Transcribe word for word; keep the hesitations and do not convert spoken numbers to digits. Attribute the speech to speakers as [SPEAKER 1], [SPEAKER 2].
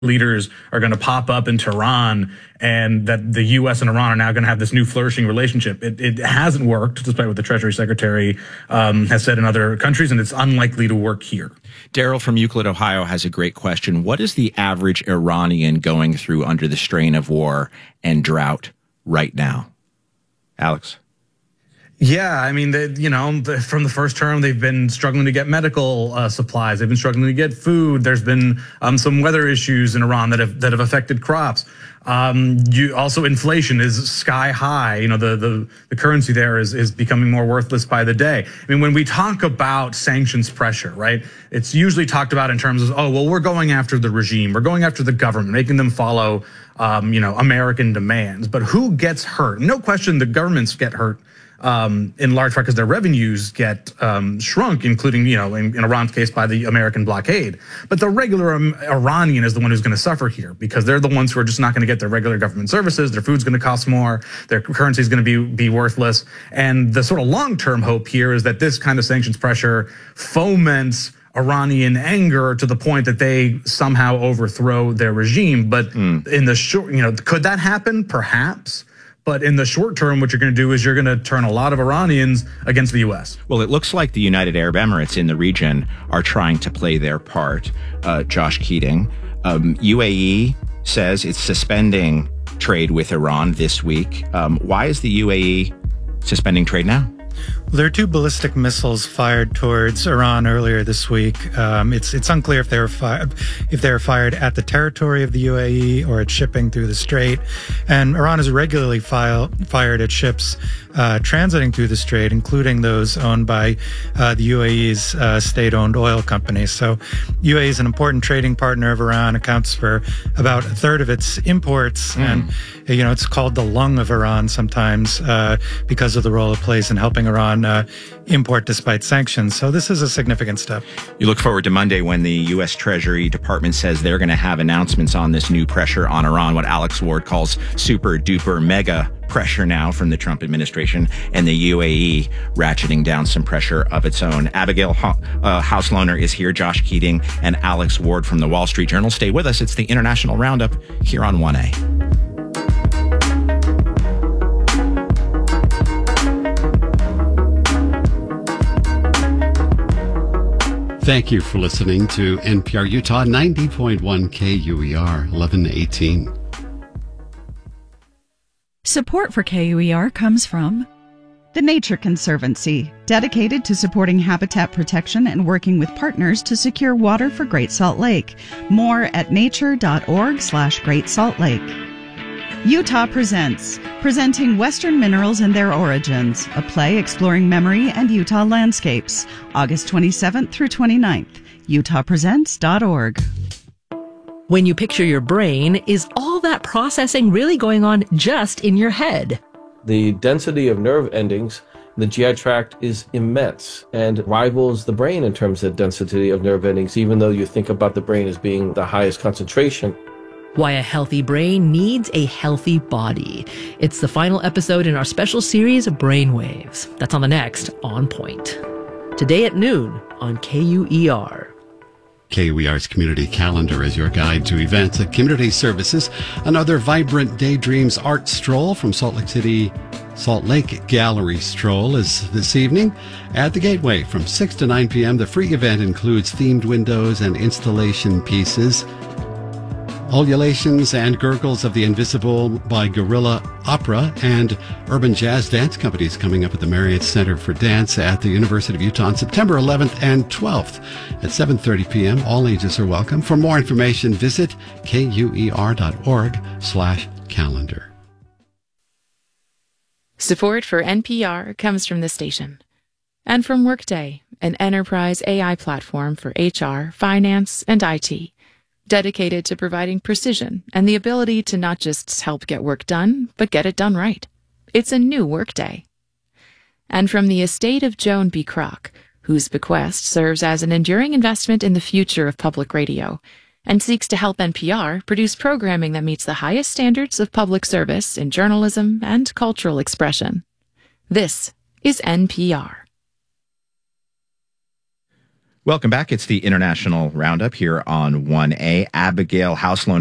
[SPEAKER 1] leaders are going to pop up in Tehran and that the U S and Iran are now going to have this new flourishing relationship. It, it hasn't worked, despite what the Treasury Secretary um, has said in other countries, and it's unlikely to work here.
[SPEAKER 2] Daryl from Euclid, Ohio has a great question. What is the average Iranian going through under the strain of war and drought right now? Alex?
[SPEAKER 1] Yeah, I mean, they, you know, the, from the first term, they've been struggling to get medical uh, supplies. They've been struggling to get food. There's been um, some weather issues in Iran that have that have affected crops. Um, you also inflation is sky high. You know, the the the currency there is is becoming more worthless by the day. I mean, when we talk about sanctions pressure, right? It's usually talked about in terms of, oh, well, we're going after the regime, we're going after the government, making them follow, um, you know, American demands. But who gets hurt? No question, the governments get hurt. Um, in large part because their revenues get um, shrunk, including, you know, in, in Iran's case by the American blockade. But the regular um, Iranian is the one who's going to suffer here because they're the ones who are just not going to get their regular government services. Their food's going to cost more. Their currency is going to be be worthless. And the sort of long-term hope here is that this kind of sanctions pressure foments Iranian anger to the point that they somehow overthrow their regime. But mm. in the short, you know, could that happen? Perhaps. But in the short term, what you're going to do is you're going to turn a lot of Iranians against the U S.
[SPEAKER 2] Well, it looks like the United Arab Emirates in the region are trying to play their part. Uh, Josh Keating, um, U A E says it's suspending trade with Iran this week. Um, why is the U A E suspending trade now?
[SPEAKER 3] Well, there are two ballistic missiles fired towards Iran earlier this week. Um, it's it's unclear if they were fired if they were fired at the territory of the U A E or at shipping through the strait. And Iran has regularly file, fired at ships uh, transiting through the strait, including those owned by uh, the U A E's uh, state-owned oil companies. So, U A E is an important trading partner of Iran, accounts for about a third of its imports, mm. and you know it's called the lung of Iran sometimes uh, because of the role it plays in helping Iran uh, import despite sanctions. So this is a significant step.
[SPEAKER 2] You look forward to Monday when the U S Treasury Department says they're going to have announcements on this new pressure on Iran, what Alex Ward calls super duper mega pressure now from the Trump administration, and the U A E ratcheting down some pressure of its own. Abigail uh, Housloner is here, Josh Keating and Alex Ward from the Wall Street Journal. Stay with us. It's the International Roundup here on one A.
[SPEAKER 4] Thank you for listening to N P R Utah ninety point one K U E R eleven eighteen.
[SPEAKER 5] Support for K U E R comes from the Nature Conservancy, dedicated to supporting habitat protection and working with partners to secure water for Great Salt Lake. More at nature.org slash Great Salt Lake. Utah Presents, presenting Western minerals and their origins, a play exploring memory and Utah landscapes, August twenty-seventh through twenty-ninth, utah presents dot org.
[SPEAKER 6] When you picture your brain, is all that processing really going on just in your head?
[SPEAKER 7] The density of nerve endings in the G I tract is immense and rivals the brain in terms of density of nerve endings, even though you think about the brain as being the highest concentration.
[SPEAKER 6] Why a healthy brain needs a healthy body. It's the final episode in our special series, Brainwaves. That's on the next On Point. Today at noon on K U E R.
[SPEAKER 4] K U E R's community calendar is your guide to events and community services. Another vibrant Daydreams art stroll from Salt Lake City, Salt Lake Gallery Stroll is this evening at the Gateway from six to nine p.m. The free event includes themed windows and installation pieces. Ululations and Gurgles of the Invisible by Gorilla Opera and Urban Jazz Dance Companies coming up at the Marriott Center for Dance at the University of Utah on September eleventh and twelfth at seven thirty p.m. All ages are welcome. For more information, visit kuer.org slash calendar.
[SPEAKER 8] Support for N P R comes from the station and from Workday, an enterprise A I platform for H R, finance, and I T. Dedicated to providing precision and the ability to not just help get work done, but get it done right. It's a new Workday. And from the estate of Joan B. Kroc, whose bequest serves as an enduring investment in the future of public radio, and seeks to help N P R produce programming that meets the highest standards of public service in journalism and cultural expression. This is N P R.
[SPEAKER 2] Welcome back. It's the International Roundup here on one A. Abigail House loan